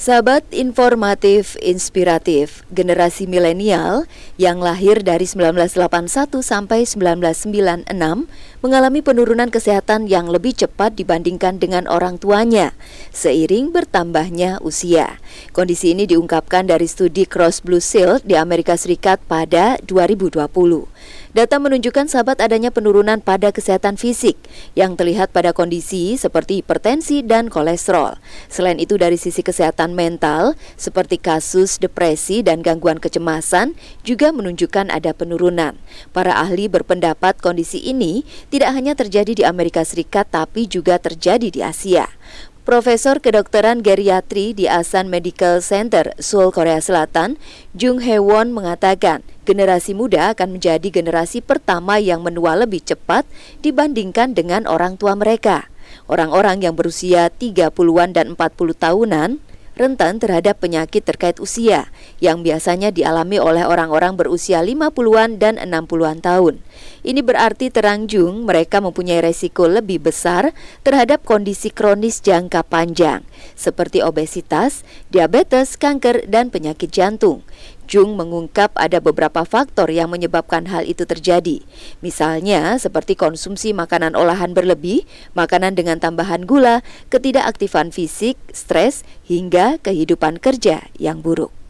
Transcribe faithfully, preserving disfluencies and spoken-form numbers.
Sahabat informatif inspiratif, generasi milenial yang lahir dari seribu sembilan ratus delapan puluh satu sampai seribu sembilan ratus sembilan puluh enam mengalami penurunan kesehatan yang lebih cepat dibandingkan dengan orang tuanya seiring bertambahnya usia. Kondisi ini diungkapkan dari studi Cross Blue Shield di Amerika Serikat pada dua ribu dua puluh. Data menunjukkan sahabat adanya penurunan pada kesehatan fisik yang terlihat pada kondisi seperti hipertensi dan kolesterol. Selain itu dari sisi kesehatan mental seperti kasus depresi dan gangguan kecemasan juga menunjukkan ada penurunan. Para ahli berpendapat kondisi ini tidak hanya terjadi di Amerika Serikat tapi juga terjadi di Asia. Profesor Kedokteran Geriatri di Asan Medical Center, Seoul, Korea Selatan, Jung Hae-won mengatakan generasi muda akan menjadi generasi pertama yang menua lebih cepat dibandingkan dengan orang tua mereka. Orang-orang yang berusia tiga puluhan dan empat puluh tahunan rentan terhadap penyakit terkait usia yang biasanya dialami oleh orang-orang berusia lima puluhan dan enam puluhan tahun. Ini berarti terang Jung mereka mempunyai resiko lebih besar terhadap kondisi kronis jangka panjang seperti obesitas, diabetes, kanker, dan penyakit jantung. Jung mengungkap ada beberapa faktor yang menyebabkan hal itu terjadi. Misalnya seperti konsumsi makanan olahan berlebih, makanan dengan tambahan gula, ketidakaktifan fisik, stres, hingga kehidupan kerja yang buruk.